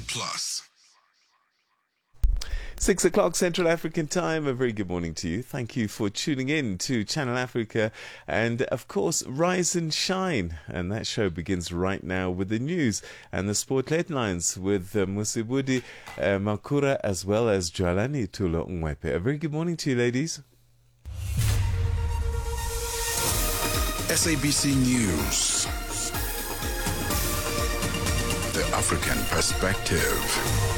Plus. 6 o'clock Central African time. A very good morning to you. Thank you for tuning in to Channel Africa and, of course, Rise and Shine. And that show begins right now with the news and the sport headlines with Musibudi Makura as well as Jwalani Tulo Ngwepe. A very good morning to you, ladies. SABC News. The African Perspective.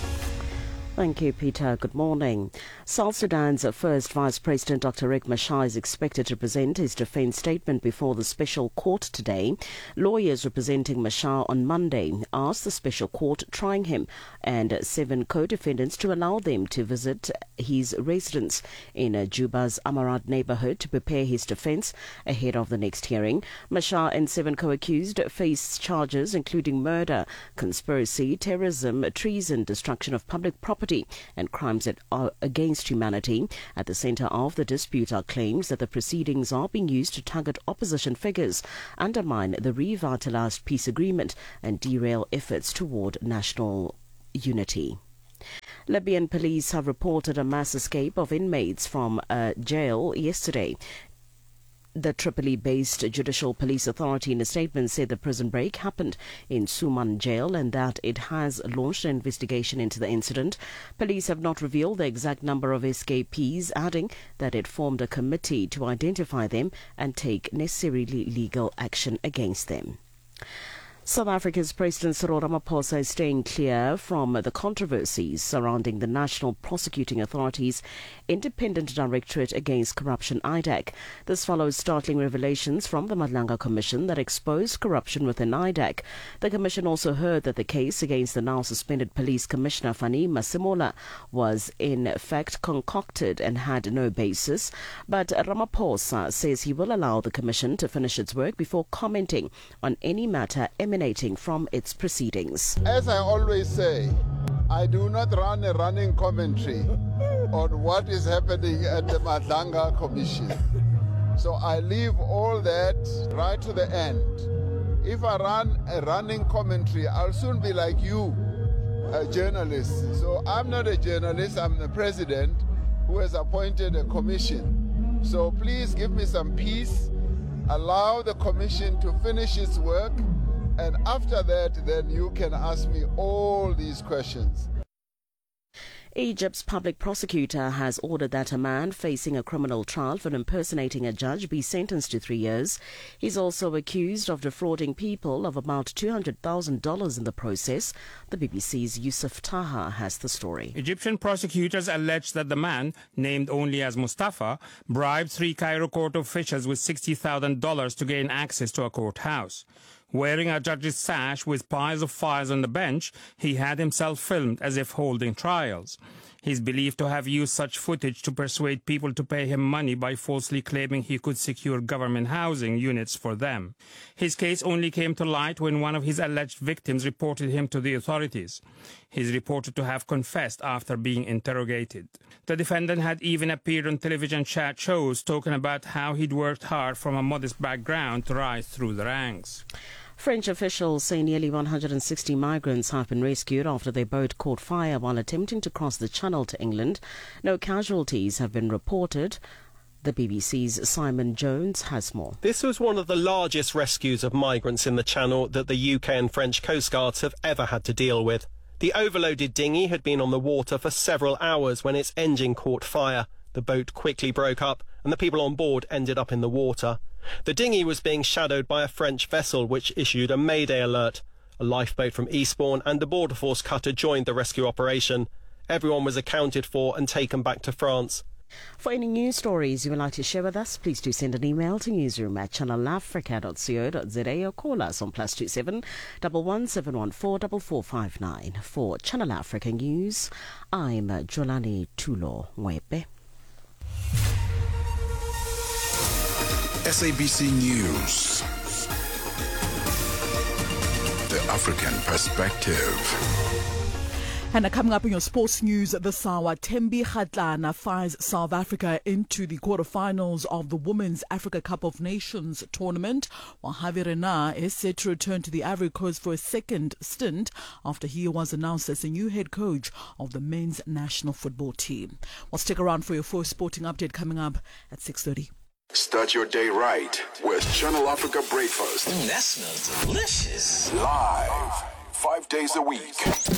Thank you, Peter. Good morning. South Sudan's first Vice President Dr. Riek Machar is expected to present his defense statement before the special court today. Lawyers representing Machar on Monday asked the special court trying him and 7 co-defendants to allow them to visit his residence in Juba's Amarat neighborhood to prepare his defense ahead of the next hearing. Machar and 7 co-accused face charges including murder, conspiracy, terrorism, treason, destruction of public property and crimes that are against humanity. At the center of the dispute are claims that the proceedings are being used to target opposition figures, undermine the revitalized peace agreement and derail efforts toward national unity. Libyan police have reported a mass escape of inmates from a jail yesterday. The Tripoli-based Judicial Police Authority in a statement said the prison break happened in Suman jail and that it has launched an investigation into the incident. Police have not revealed the exact number of escapees, adding that it formed a committee to identify them and take necessary legal action against them. South Africa's President Cyril Ramaphosa is staying clear from the controversies surrounding the National Prosecuting Authority's Independent Directorate Against Corruption, IDAC. This follows startling revelations from the Madlanga Commission that exposed corruption within IDAC. The Commission also heard that the case against the now suspended Police Commissioner Fani Masimola was in fact concocted and had no basis. But Ramaphosa says he will allow the Commission to finish its work before commenting on any matter emanating from its proceedings. As I always say, I do not run a running commentary on what is happening at the Madlanga Commission. So I leave all that right to the end. If I run a running commentary, I'll soon be like you, a journalist. So I'm not a journalist, I'm the president who has appointed a commission. So please give me some peace, allow the commission to finish its work, and after that, then you can ask me all these questions. Egypt's public prosecutor has ordered that a man facing a criminal trial for impersonating a judge be sentenced to 3 years. He's also accused of defrauding people of about $200,000 in the process. The BBC's Yusuf Taha has the story. Egyptian prosecutors allege that the man, named only as Mustafa, bribed 3 Cairo court officials with $60,000 to gain access to a courthouse. Wearing a judge's sash with piles of files on the bench, he had himself filmed as if holding trials. He's believed to have used such footage to persuade people to pay him money by falsely claiming he could secure government housing units for them. His case only came to light when one of his alleged victims reported him to the authorities. He's reported to have confessed after being interrogated. The defendant had even appeared on television chat shows talking about how he'd worked hard from a modest background to rise through the ranks. French officials say nearly 160 migrants have been rescued after their boat caught fire while attempting to cross the Channel to England. No casualties have been reported. The BBC's Simon Jones has more. This was one of the largest rescues of migrants in the Channel that the UK and French Coast Guards have ever had to deal with. The overloaded dinghy had been on the water for several hours when its engine caught fire. The boat quickly broke up and the people on board ended up in the water. The dinghy was being shadowed by a French vessel which issued a Mayday alert. A lifeboat from Eastbourne and a Border Force cutter joined the rescue operation. Everyone was accounted for and taken back to France. For any news stories you would like to share with us, please do send an email to newsroom@channelafrica.co.za or call us on +27 11 714 4459. For Channel Africa News, I'm Jwalani Tulo Ngwepe. SABC News. The African Perspective. And coming up in your sports news this hour, Thembi Kgatlana fires South Africa into the quarterfinals of the Women's Africa Cup of Nations tournament, while Javi Renard is set to return to the Ivory Coast for a second stint after he was announced as the new head coach of the men's national football team. Well, stick around for your first sporting update coming up at 6:30. Start your day right with Channel Africa Breakfast. That smells delicious. Live, 5 days a week.